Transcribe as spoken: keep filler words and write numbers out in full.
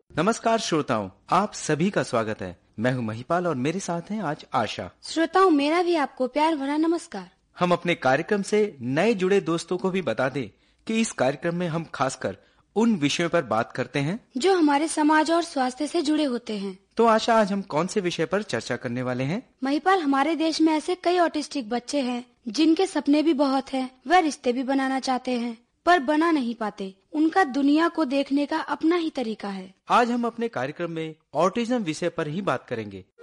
नमस्कार श्रोताओं, आप सभी का स्वागत है। मैं हूं महिपाल और मेरे साथ हैं आज आशा। श्रोताओं, मेरा भी आपको प्यार भरा नमस्कार। हम अपने कार्यक्रम से नए जुड़े दोस्तों को भी बता दें कि इस कार्यक्रम में हम खासकर उन विषयों पर बात करते हैं जो हमारे समाज और स्वास्थ्य से जुड़े होते हैं। तो आशा, आज हम कौन से विषय पर चर्चा करने वाले हैं? महिपाल, हमारे देश में ऐसे कई ऑटिस्टिक बच्चे हैं जिनके सपने भी बहुत हैं, वह रिश्ते भी बनाना चाहते हैं पर बना नहीं पाते। उनका दुनिया को देखने का अपना ही तरीका है। आज हम अपने कार्यक्रम में ऑटिज्म विषय पर ही बात करेंगे।